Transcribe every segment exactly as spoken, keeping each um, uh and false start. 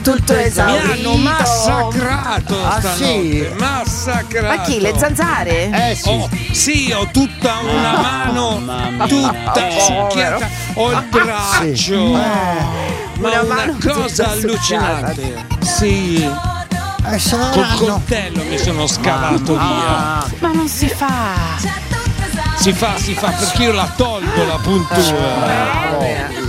tutto esaurito. Mi hanno massacrato Ah, stanotte, sì? massacrato. Ma chi, le zanzare? Eh sì. Oh, sì, ho tutta una mano, mamma mia. tutta Eh, succhiata, ho il braccio. Sì. Ma Una una, mano cosa tutta allucinante. Sì, Eh, se ne col vanno. coltello mi sono scavato via. Ah, Ma non si fa. Si fa, si fa, perché io la tolgo la puntura. Eh,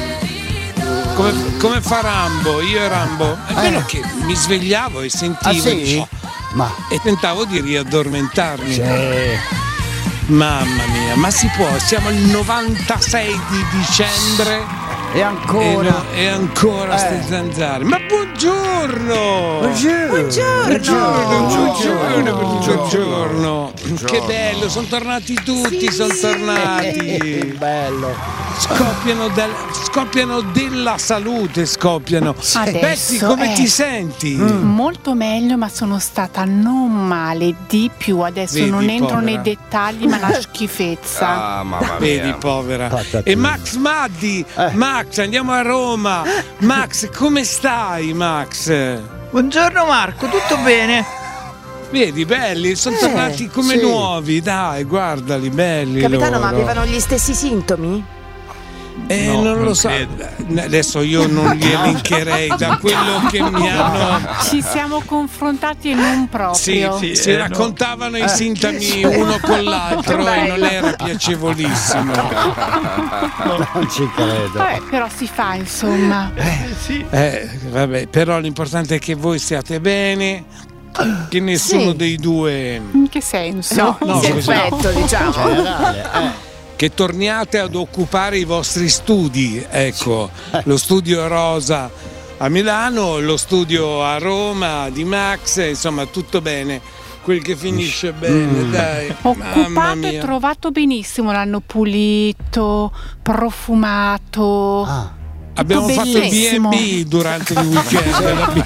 Come, come fa Rambo, io e Rambo. È vero Eh. che mi svegliavo e sentivo ah sì? dico, Ma e tentavo di riaddormentarmi. sì. Mamma mia, ma si può? Siamo il novantasei di dicembre E e, ancora. no- e ancora Eh. ste zanzare. Ma buongiorno! Buongiorno. Buongiorno, buongiorno, Buongiorno. buongiorno. Che bello, sono tornati tutti, sono Eh, tornati. bello. Scoppiano, dal- scoppiano della salute, scoppiano. Adesso, Bessi, come eh. ti senti? Molto meglio, ma sono stata non male di più. Adesso Vedi, non entro povera. nei dettagli, ma una schifezza. Ah, mamma Vedi, mia. povera. Patatina. E Max Maddi, Eh. Max, andiamo a Roma. Max, come stai, Max? Buongiorno Marco, tutto bene? Vedi, belli, sono Eh, tornati come sì. nuovi, dai, guardali, belli. Capitano, ma loro. avevano gli stessi sintomi? Eh, No, non lo non so. credo. Adesso io non li elencherei da quello che mi hanno. Ci siamo confrontati e non proprio. Sì, Si eh, raccontavano i sintomi uno con l'altro e Bello. non era piacevolissimo. Non ci credo. Vabbè, però si fa, insomma. Eh, vabbè, però l'importante è che voi stiate bene, che nessuno Sì. dei due. In che senso? No, no, si è così. perfetto, diciamo. Generale, eh. Che torniate ad occupare i vostri studi, ecco, lo studio Rosa a Milano, lo studio a Roma di Max, insomma tutto bene, quel che finisce bene, dai, mamma Occupato e mia. trovato benissimo, l'hanno pulito, profumato. Ah. Abbiamo fatto il B bellissimo. and B durante il weekend.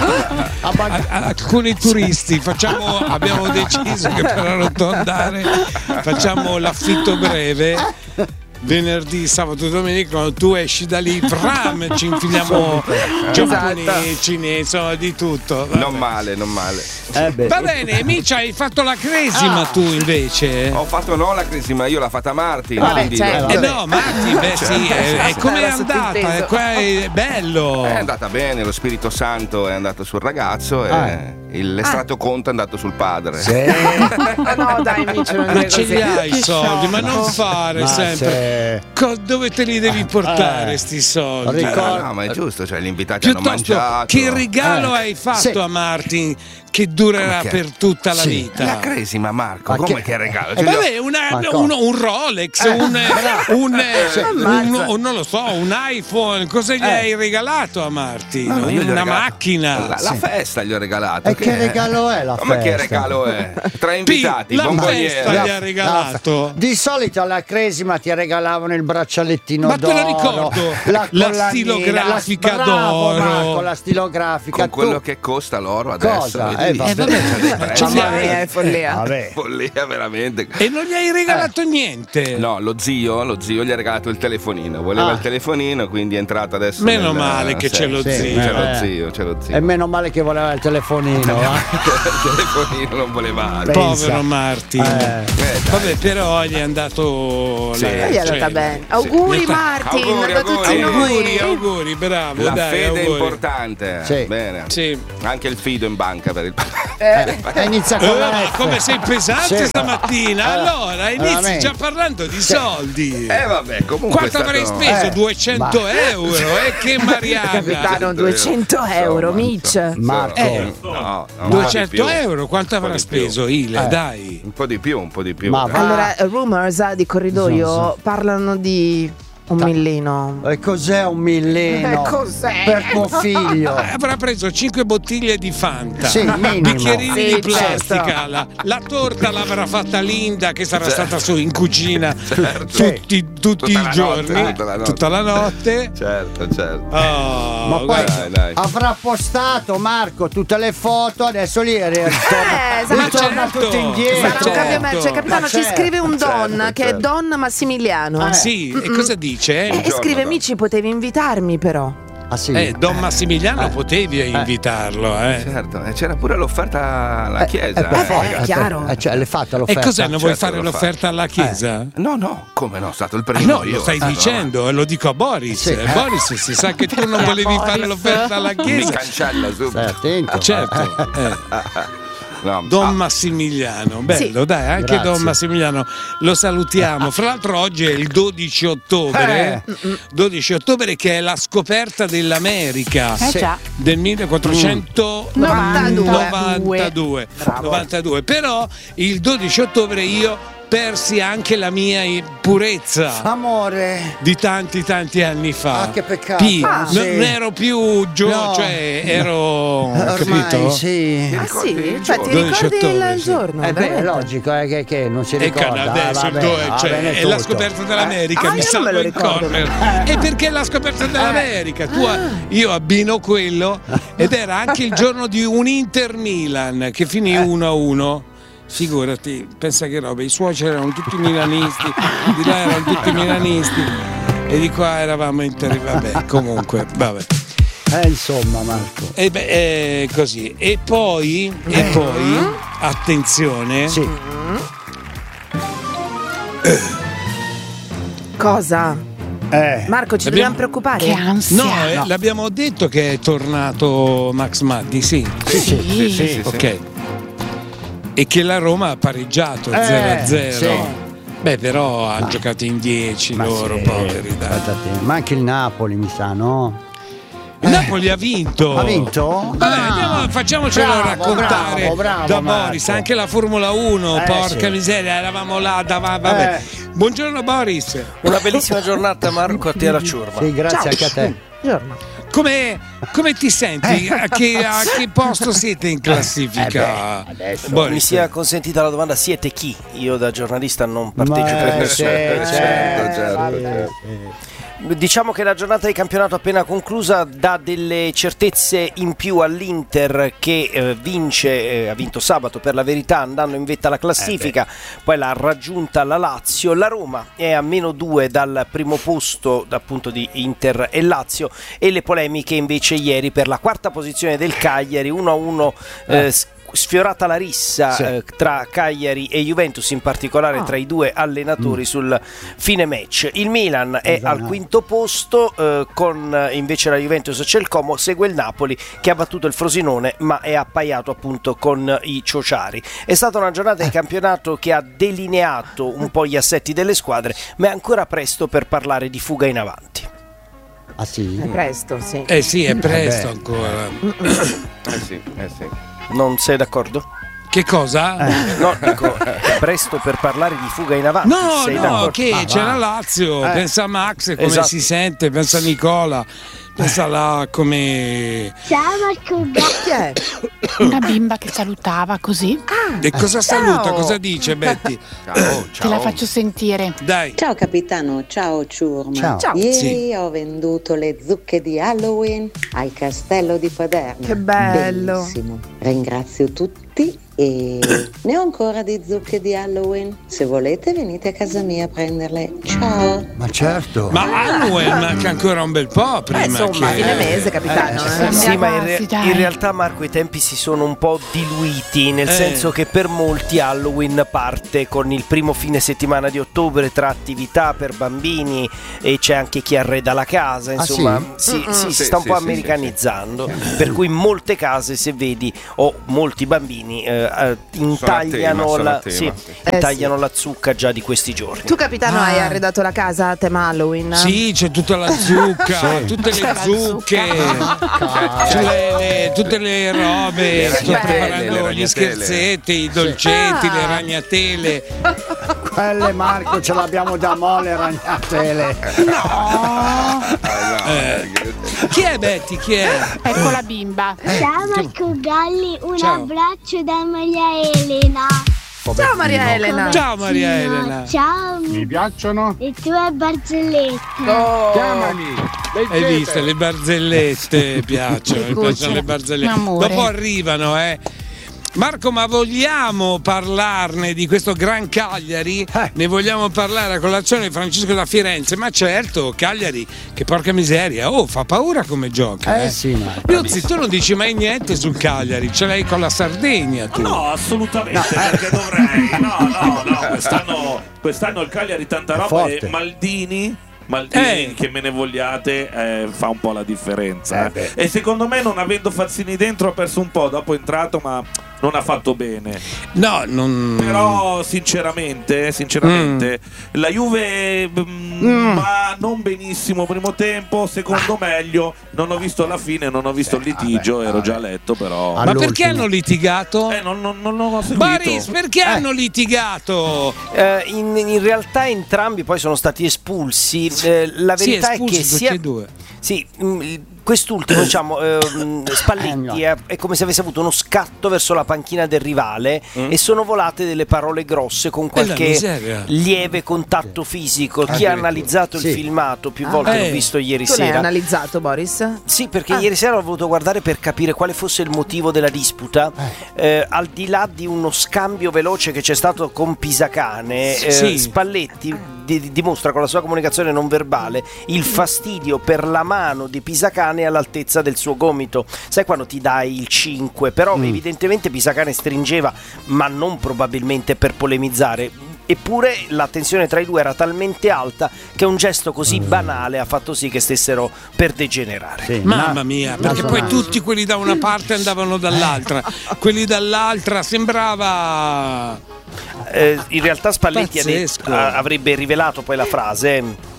A bag- A- a- Alcuni turisti facciamo, abbiamo deciso che per arrotondare facciamo l'affitto breve venerdì, sabato e domenica. Quando tu esci da lì, pram, ci infiliamo giapponesi, cinesi, insomma di tutto. Vabbè. Non male, non male. eh beh. Va bene, Micia, hai fatto la cresima Ah. tu invece? Ho fatto no la crisi, ma io l'ho fatta Marti. Vabbè, quindi certo. Eh no, Marti, beh sì, è, è come è Era andata, sottinteso. è, qua è bello. è andata bene, lo Spirito Santo è andato sul ragazzo e Ah. il- l'estratto conto è andato sul padre. Sì. No, dai, amici, non Ma dire ce così. li hai i Che soldi, ma sciocco. non fare Ma sempre. se- Co- dove te li devi portare Eh. sti soldi? Eh, Ricordo- no, ma è giusto, cioè gli invitati hanno Piuttosto, mangiato. che regalo Eh, hai fatto sì. a Martin che durerà Come che? per tutta la Sì. vita? La cresima, Marco, Ma come che- che, regalo? Eh, Cioè, io- Vabbè, una- Ma un, cosa? un Rolex, Eh, un, bravo. un, un- Ammazza. un- non lo so, un iPhone. Cosa gli Eh. hai regalato a Martin? No, io gli ho Una regalato- macchina. La, la festa gli ho regalato. E che regalo è la Come che festa? regalo è? Tre P, invitati, la bomboniere. festa gli ha regalato. Di solito alla cresima ti regalavano il braccialettino Ma te d'oro. lo ricordo, la collanina, stilografica la, bravo, d'oro. Marco, la stilografica. Con quello Tu- che costa l'oro adesso. Cosa? vedi? Eh, vabbè. Eh, vabbè, C'è dei prezzi. ce li Mamma hai. mia, è follia. Vabbè. Follia veramente. E non gli hai regalato Eh. niente. No, lo zio, lo zio gli ha regalato il telefonino. Voleva Ah. il telefonino, quindi è entrato adesso. Meno nel- male che sì, c'è lo sì, zio. C'è Eh. lo zio, c'è lo zio. E meno male che voleva il telefonino. eh. Il telefonino non voleva altro. Pensa. Povero Martin. Eh. Eh, dai. Vabbè, però gli è andato. Sì. la- Gli è cioè, andata bene. Auguri, gli è ta- Martin, Auguri, da tutti auguri. Auguri, noi. auguri, bravo. La dai, fede è auguri. importante. Sì. Bene. Sì. Anche il fido in banca per il Eh, eh, inizia Eh, con la ma F. come sei pesante Sì. stamattina? Eh, Allora, inizi veramente. già parlando di soldi. Eh vabbè, comunque Quanto è avrei stato- speso? Eh, duecento ma- euro? E che Mariana! Capitano, duecento euro, Insomma, Mitch. Marco. Eh, No, no, un po' di duecento più. euro? Quanto Un po' avrà di più. speso Ile? Eh. Dai. Un po' di più, un po' di più. Ma dai. va. Allora, rumors ah, di corridoio parlano di un millino. E cos'è un millino? Eh, cos'è? Per tuo figlio. Eh, Avrà preso cinque bottiglie di Fanta, Sì, minimo. bicchierini Sì, di plastica, certo. la, la torta l'avrà fatta Linda che sarà Certo. stata su in cucina Certo. tutti, tutti Tutta i la giorni, notte, tutta la notte. tutta la notte. Certo, certo. Oh, Ma poi guarda. dai, dai. avrà postato Marco tutte le foto, adesso lì ritorna, Eh, sarà- ritorna certo. tutto indietro. Sarà un certo. cambio merce. Capitano, Ma ci certo, scrive un Don certo, che è certo. Don Massimiliano. Eh. Sì, e cosa dice? E Buongiorno, scrive: Don. Amici, potevi invitarmi, però. Ah, sì? Eh, Don Massimiliano Eh. potevi Eh. invitarlo, eh. Certo, e c'era pure l'offerta alla Eh, chiesa. eh, per eh, forza, ragazzi. chiaro. Eh, cioè, l'hai fatta E l'offerta? cos'è? Non vuoi Certo, fare l'ho l'offerta alla chiesa? No, no, come no? È stato il Ah, primo. no, io, lo stai eh, dicendo, lo dico a Boris. Sì. Eh, Boris, si sa che tu non volevi Boris. fare l'offerta alla no. Mi chiesa. cancella subito. Stai attento. Certo. eh. No, Don ah, Massimiliano, bello, Sì. dai, anche Grazie. Don Massimiliano lo salutiamo. Fra l'altro oggi è il dodici ottobre, Eh. dodici ottobre che è la scoperta dell'America Eh Sì. già. del millequattrocentonovantadue. Bravo. novantadue. Però il dodici ottobre io persi anche la mia purezza Amore. di tanti tanti anni fa. Ah, che peccato. Pi- Ah, non sì. ero più gio, No. cioè ero Ormai capito? sì. Ah ricordi sì? il Cioè giorno? ti ricordi dodici ottobre, il sì. giorno? Eh beh, è veramente? logico eh, che, che non si E ricorda. adesso Ah, il vabbè, due, va cioè, bene è la tutto. scoperta dell'America, Ah, mi io non salvo me lo il ricordo. corner. Eh. E perché è la scoperta dell'America? Tu, io abbino quello ed era anche il giorno di un Inter Milan che finì uno a uno. Figurati, pensa che roba, i suoceri erano tutti milanisti, di là erano tutti milanisti e di qua eravamo Inter, vabbè, comunque, vabbè. Eh, insomma, Marco. E beh, è così. E poi, e poi, attenzione, Sì. Cosa? Eh. Marco, ci Abbiamo- dobbiamo preoccupare? Che ansia. no, eh, l'abbiamo detto che è tornato Max Matti, sì. Sì, sì, sì, sì, sì. Ok. E che la Roma ha pareggiato Eh, zero a zero. sì. Beh, però hanno giocato in dieci Ma loro, sì, poveri. Dai. aspetta te. Ma anche il Napoli, mi sa, no? Il Napoli ha vinto. Ha vinto? Vabbè, Ah. andiamo, facciamocelo Bravo, raccontare bravo, bravo, da Marco. Boris, anche la Formula uno, Eh, porca sì. miseria, eravamo là davanti. Vabbè. Eh. Buongiorno Boris. Una bellissima giornata, Marco, a te alla ciurma. Sì, grazie Ciao. anche a te. Buongiorno. Come, come ti senti? A che, a che posto siete in classifica? Eh beh, adesso. Boris? Mi sia consentita la domanda, siete chi? Io da giornalista non Ma partecipo per eh, nessuno. sì, certo, certo, certo, vabbè, certo. sì. Diciamo che la giornata di campionato appena conclusa dà delle certezze in più all'Inter che eh, vince, eh, ha vinto sabato per la verità andando in vetta alla classifica, poi l'ha raggiunta la Lazio, la Roma è a meno due dal primo posto appunto di Inter e Lazio e le polemiche invece ieri per la quarta posizione del Cagliari uno a uno eh, sfiorata la rissa Sì. eh, tra Cagliari e Juventus, in particolare tra i due allenatori sul fine match. Il Milan è Esatto. al quinto posto eh, con eh, invece la Juventus c'è il Como, segue il Napoli che ha battuto il Frosinone ma è appaiato appunto con i ciociari. È stata una giornata di campionato che ha delineato un po' gli assetti delle squadre, ma è ancora presto per parlare di fuga in avanti. Ah sì? È presto, sì. Eh sì, è presto beh. ancora. Eh sì, eh sì. Non sei d'accordo? Che cosa? No, dico, è presto per parlare di fuga in avanti. No, sei no, d'accordo? che Ah, c'è va. la Lazio, Eh. pensa a Max come Esatto. si sente, pensa a Nicola, pensa là come... Ciao Marco. Chi è? Una bimba che salutava così. E cosa saluta, ciao. cosa dice Betty? Ciao, Te ciao. la faccio sentire. Dai, Ciao capitano, ciao Ciurma. Ciao. Ciao. Ieri Sì. ho venduto le zucche di Halloween al castello di Paderno. Che bello. Bellissimo. Ringrazio tutti e ne ho ancora di zucche di Halloween. Se volete venite a casa mia a prenderle. Ciao. Ma certo. ma Halloween manca ancora un bel po' prima Eh, insomma, che... fine mese, capitano. Eh, eh. Sì, ma in, quasi, re- dai. in realtà Marco i tempi si sono un po' diluiti, nel Eh. senso che per molti Halloween parte con il primo fine settimana di ottobre tra attività per bambini e c'è anche chi arreda la casa, Ah, insomma sì? sì, sì, si Sì, sta un sì, po' sì, americanizzando, per cui in molte case se vedi o molti bambini eh, eh, intagliano, sono a la, tema, sì, sì. Eh, intagliano la zucca già di questi giorni. Tu, capitano, Ah. hai arredato la casa a tema Halloween? Sì, c'è tutta la zucca, Sì. tutte le C'è la zucche, c'è le- le- tutte le robe, sto ragnatele, preparando le gli ragnatele. scherzetti, i dolcetti, Ah. le ragnatele. Quelle Marco ce l'abbiamo da mole ragnatele. Ah, no, Eh. che- Chi è Betty? Chi è? Ecco la bimba. Ciao Marco Galli, un Ciao. abbraccio da Maria Elena. Ciao Maria Elena. Ciao Maria Elena. Ciao. Mi piacciono le tue barzellette. Hai visto, le barzellette piacciono, mi piacciono le barzellette. Amore. Dopo arrivano, eh. Marco, ma vogliamo parlarne di questo gran Cagliari? Eh. Ne vogliamo parlare a colazione di Francesco da Firenze? Ma certo, Cagliari, che porca miseria, oh, fa paura come gioca. Eh Eh, sì, ma Piuzzi, tu non dici mai niente sul Cagliari, ce l'hai con la Sardegna tu. No, assolutamente, perché dovrei. No, no, no, quest'anno, quest'anno il Cagliari tanta roba forte. e Maldini. Maldini, Eh. che me ne vogliate, eh, fa un po' la differenza. Eh beh. E secondo me, non avendo Fazzini dentro, ha perso un po'. Dopo è entrato, ma non ha fatto bene. No, non. Però, sinceramente, sinceramente, la Juve mm, va non benissimo primo tempo, secondo meglio. Non ho visto la fine, non ho visto il litigio, vabbè, ero vabbè. già a letto, però. Ma All'ultimo. perché hanno litigato? Eh, non, non, non ho seguito. Boris, perché hanno litigato? Eh, in, in realtà entrambi poi sono stati espulsi. Eh, la Sì, verità espulsi è che tutti sia e due. sì, mh, quest'ultimo, diciamo, ehm, Spalletti è, è come se avesse avuto uno scatto verso la panchina del rivale e sono volate delle parole grosse con la qualche miseria. lieve contatto fisico. Chi ha analizzato il Sì. filmato più volte, Eh. l'ho visto ieri Tu l'hai sera. analizzato, Boris? Sì, perché Ah. ieri sera ho voluto guardare per capire quale fosse il motivo della disputa. Eh, al di là di uno scambio veloce che c'è stato con Pisacane, eh, Sì. Spalletti di- dimostra con la sua comunicazione non verbale il fastidio per la mano di Pisacane all'altezza del suo gomito. Sai quando ti dai il cinque? Però evidentemente Pisacane stringeva, ma non probabilmente per polemizzare. Eppure la tensione tra i due era talmente alta che un gesto così banale ha fatto sì che stessero per degenerare. Sì, Mamma na- mia, perché poi nazionale. tutti quelli da una parte andavano dall'altra, quelli dall'altra sembrava. Eh, in realtà Spalletti ha Pazzesco. detto- a- avrebbe rivelato poi la frase.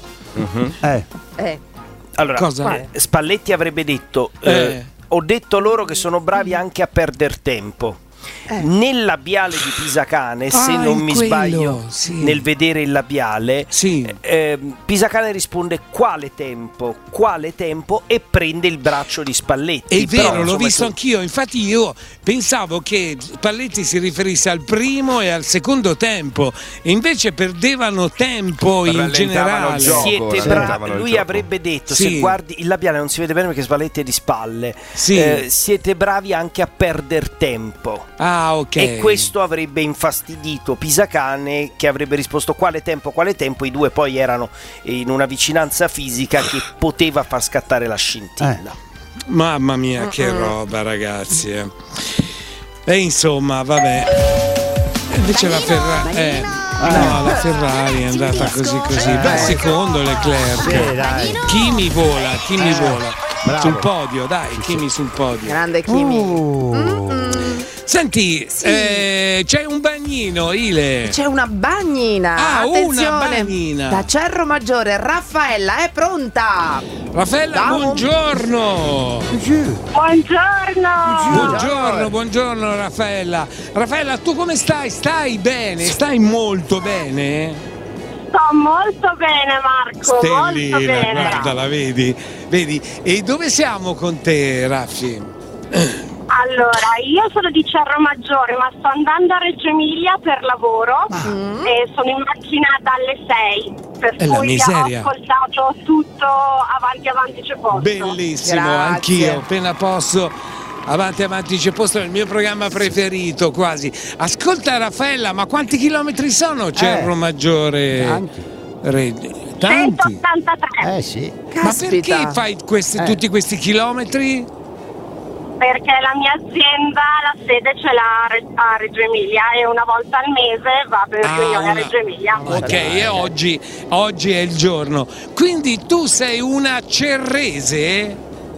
Eh, Eh. Allora, Cosa? eh, Spalletti avrebbe detto: eh, Eh. ho detto loro che sono bravi anche a perdere tempo. Eh. Nel labiale di Pisacane, se Ah, non in mi quello, sbaglio, sì. nel vedere il labiale, Sì. eh, Pisacane risponde quale tempo, quale tempo e prende il braccio di Spalletti. È Però, vero, l'ho insomma, visto tu- anch'io, infatti io pensavo che Spalletti si riferisse al primo e al secondo tempo, e invece perdevano tempo in Rallentavano generale. il gioco. Siete sì. bravi, Rallentavano il lui gioco. avrebbe detto: Sì. se guardi il labiale non si vede bene perché Spalletti è di spalle. Sì. Eh, siete bravi anche a perdere tempo. Ah, ok. E questo avrebbe infastidito Pisacane, che avrebbe risposto quale tempo, quale tempo. I due poi erano in una vicinanza fisica che poteva far scattare la scintilla. Mamma mia, che roba, ragazzi. eh. E insomma, vabbè. E invece la Ferrari. Eh, no, la Ferrari è andata così così. Beh, secondo Leclerc. sì, dai. Kimi vola, Kimi vola. bravo. Sul podio, dai, Kimi sul podio. Grande Kimi. Uh, Senti, eh, c'è un bagnino, Ile. C'è una bagnina. Ah, una Attenzione. bagnina. Da Cerro Maggiore, Raffaella è pronta. Raffaella, Da un- buongiorno. Buongiorno! Buongiorno, buongiorno Raffaella. Raffaella, tu come stai? Stai bene? Stai molto bene? Sto molto bene, Marco, molto Stellina, bene. guarda, la vedi? Vedi? E dove siamo con te, Raffi? Allora, io sono di Cerro Maggiore, ma sto andando a Reggio Emilia per lavoro e sono in macchina dalle sei, per È la cui miseria. ho ascoltato tutto avanti avanti c'è posto. Bellissimo, Grazie. anch'io, appena posso. Avanti, avanti, c'è posto nel mio programma preferito quasi. Ascolta Raffaella, ma quanti chilometri sono Cerro Maggiore? tanti. Re- Tanti? centottantatré, Eh sì. Ma Caspita. perché fai questi, Eh. tutti questi chilometri? perché la mia azienda, la sede ce l'ha a Re- a Reggio Emilia e una volta al mese va per Ah, riunione a una- Reggio Emilia. Ok, e oggi, oggi è il giorno. Quindi tu sei una cerrese?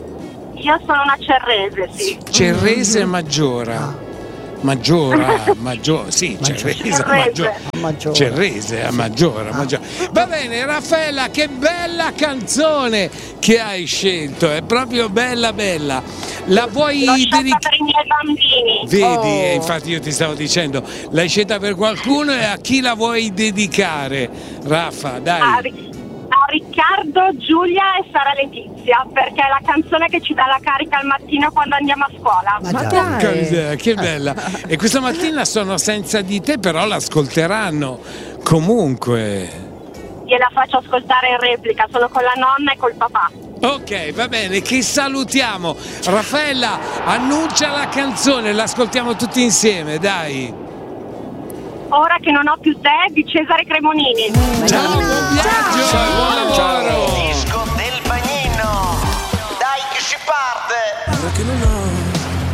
Io sono una cerrese, sì. Cerrese maggiora. Maggiora, maggiore, sì, Cerrese, maggiore. Maggiore. Cerrese, a maggiore, a maggiore. Va bene, Raffaella, che bella canzone che hai scelto, è proprio bella bella. La vuoi L'ho scelta dedicare? per i miei bambini. Vedi, Oh. e infatti io ti stavo dicendo, l'hai scelta per qualcuno e a chi la vuoi dedicare? Raffa, A, dai. Ri- a Riccardo, Giulia e Sara Letizia, perché è la canzone che ci dà la carica al mattino quando andiamo a scuola. Ma Ma dai. Porca dai. miseria, che bella. E questa mattina sono senza di te, però l'ascolteranno comunque. Gliela faccio ascoltare in replica, sono con la nonna e col papà. Ok, va bene, chi salutiamo? Raffaella, annuncia la canzone, l'ascoltiamo tutti insieme, dai. Ora che non ho più te, di Cesare Cremonini. Ciao, buon viaggio, buon lavoro.